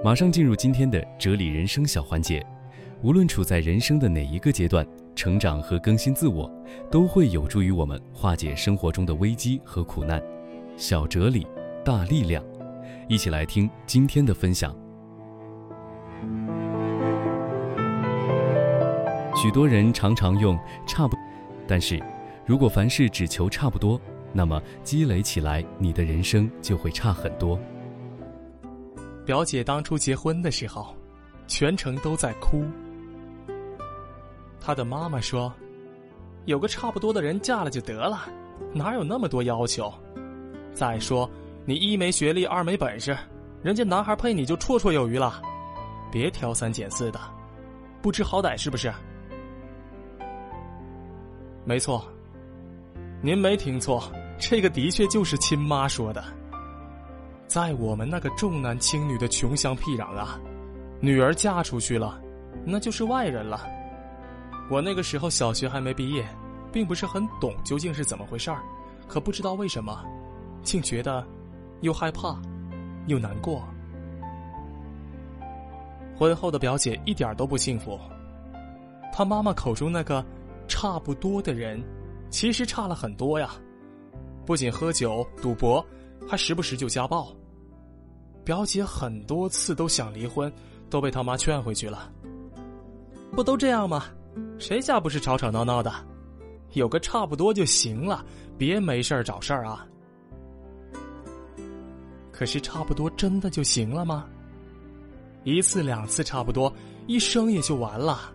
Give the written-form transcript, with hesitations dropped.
马上进入今天的哲理人生小环节。无论处在人生的哪一个阶段，成长和更新自我都会有助于我们化解生活中的危机和苦难。小哲理，大力量，一起来听今天的分享。许多人常常用差不多，但是如果凡事只求差不多，那么积累起来，你的人生就会差很多。 表姐当初结婚的时候，全程都在哭。她的妈妈说，有个差不多的人嫁了就得了，哪有那么多要求？再说你一没学历，二没本事，人家男孩配你就绰绰有余了，别挑三拣四的，不知好歹是不是？没错，您没听错，这个的确就是亲妈说的。在我们那个重男轻女的穷乡僻壤啊，女儿嫁出去了，那就是外人了。我那个时候小学还没毕业，并不是很懂究竟是怎么回事儿，可不知道为什么，竟觉得又害怕又难过。婚后的表姐一点都不幸福，她妈妈口中那个差不多的人，其实差了很多呀，不仅喝酒赌博，还时不时就家暴。表姐很多次都想离婚，都被她妈劝回去了。不都这样吗？谁家不是吵吵闹闹的？有个差不多就行了，别没事儿找事儿啊。可是差不多真的就行了吗？一次两次差不多，一生也就完了。